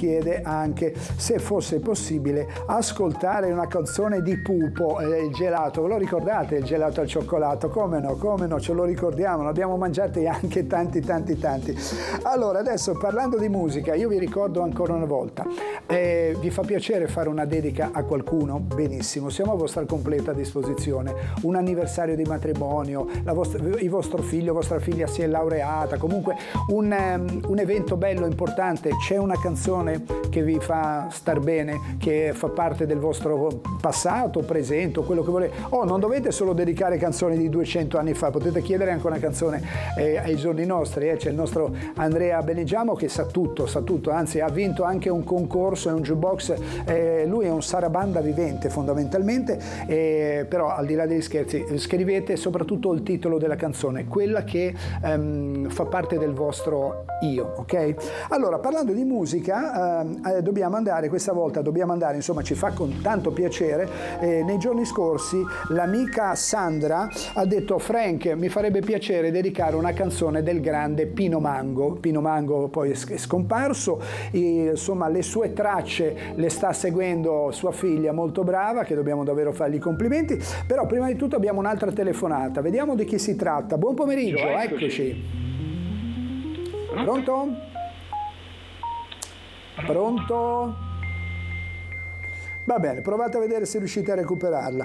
chiede anche se fosse possibile ascoltare una canzone di Pupo, il gelato. Ve lo ricordate il gelato al cioccolato? Come no, ce lo ricordiamo, ne abbiamo mangiati anche tanti. Allora, adesso parlando di musica, io vi ricordo ancora una volta, vi fa piacere fare una dedica a qualcuno? Benissimo, siamo a vostra completa disposizione. Un anniversario di matrimonio, il vostro figlio, vostra figlia si è laureata, comunque un evento bello, importante, c'è una canzone che vi fa star bene, che fa parte del vostro passato, presente, quello che volete. Non dovete solo dedicare canzoni di 200 anni fa, potete chiedere anche una canzone ai giorni nostri. C'è il nostro Andrea Benegiamo che sa tutto, anzi ha vinto anche un concorso e un jukebox. Lui è un sarabanda vivente fondamentalmente, però al di là degli scherzi, scrivete soprattutto il titolo della canzone, quella che fa parte del vostro io, ok? Allora, parlando di musica, questa volta dobbiamo andare, insomma ci fa con tanto piacere, nei giorni scorsi l'amica Sandra ha detto: Frank, mi farebbe piacere dedicare una canzone del grande Pino Mango poi è scomparso, insomma le sue tracce le sta seguendo sua figlia molto brava, che dobbiamo davvero fargli i complimenti. Però prima di tutto abbiamo un'altra telefonata, vediamo di chi si tratta. Buon pomeriggio, eccoci. Pronto? Va bene, provate a vedere se riuscite a recuperarla.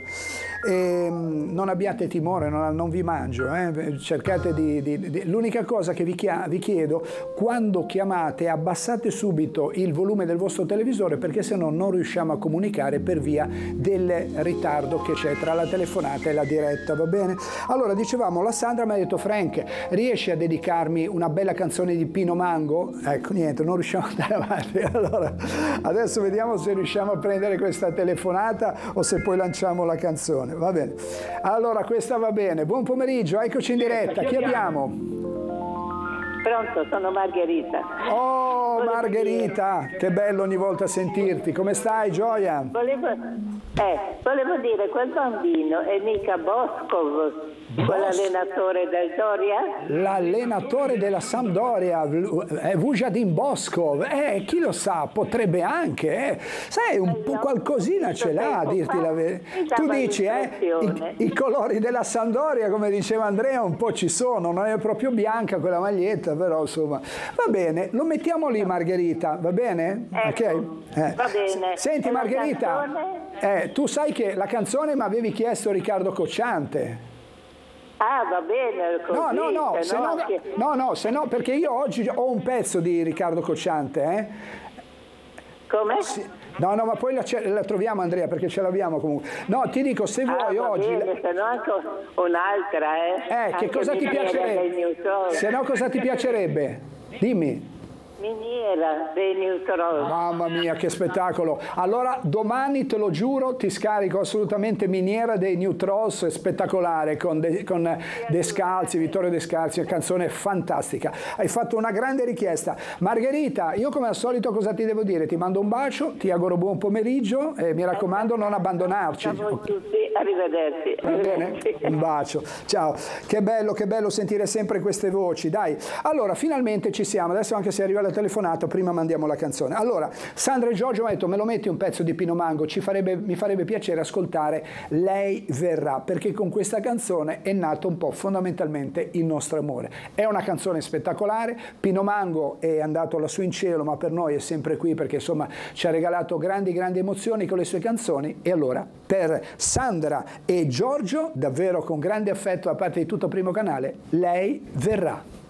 Non abbiate timore, non vi mangio, cercate l'unica cosa che vi chiedo, quando chiamate abbassate subito il volume del vostro televisore, perché se no non riusciamo a comunicare per via del ritardo che c'è tra la telefonata e la diretta, va bene? Allora, dicevamo, la Sandra mi ha detto: Frank, riesci a dedicarmi una bella canzone di Pino Mango? Ecco, niente, non riusciamo ad andare avanti. Allora, adesso vediamo se riusciamo a prendere questa telefonata o se poi lanciamo la canzone. Va bene, allora questa va bene. Buon pomeriggio, eccoci in diretta. Chi abbiamo? Pronto, sono Margherita. Oh, Margherita, che bello ogni volta sentirti. Come stai, Gioia? Volevo dire, quel bambino è mica Boscov, quell'allenatore del Doria? L'allenatore della Sampdoria, Vujadin Boskov, chi lo sa, potrebbe anche, sai, un po' qualcosina ce l'ha, a dirti la verità. Tu dici, i colori della Sampdoria, come diceva Andrea, un po' ci sono, non è proprio bianca quella maglietta, però insomma, va bene, lo mettiamo lì, Margherita, va bene? Ecco, ok? Va bene. Senti, Margherita, tu sai che la canzone mi avevi chiesto Riccardo Cocciante. Ah, va bene, così. Se no, perché io oggi ho un pezzo di Riccardo Cocciante, Come? Sì. No, ma poi la troviamo, Andrea, perché ce l'abbiamo comunque. No, ti dico, se vuoi oggi... Bene, se no anche un'altra, che cosa ti piacerebbe? Se no, cosa ti piacerebbe? Dimmi. Miniera dei New Troll. Mamma mia, che spettacolo! Allora domani, te lo giuro, ti scarico assolutamente Miniera dei New Trolls, è spettacolare, con Descalzi, Vittorio Descalzi, una canzone fantastica. Hai fatto una grande richiesta. Margherita, io come al solito cosa ti devo dire? Ti mando un bacio, ti auguro buon pomeriggio e mi raccomando non abbandonarci. A voi tutti, arrivederci. Va bene? Un bacio. Ciao. Che bello sentire sempre queste voci. Dai, allora finalmente ci siamo. Adesso, anche se arriva la telefonata, prima mandiamo la canzone. Allora, Sandra e Giorgio mi hanno detto: me lo metti un pezzo di Pino Mango? Mi farebbe piacere ascoltare Lei verrà, perché con questa canzone è nato un po' fondamentalmente il nostro amore. È una canzone spettacolare. Pino Mango è andato lassù in cielo, ma per noi è sempre qui, perché insomma ci ha regalato grandi emozioni con le sue canzoni. E allora, per Sandra e Giorgio, davvero con grande affetto da parte di tutto Primo Canale, Lei verrà.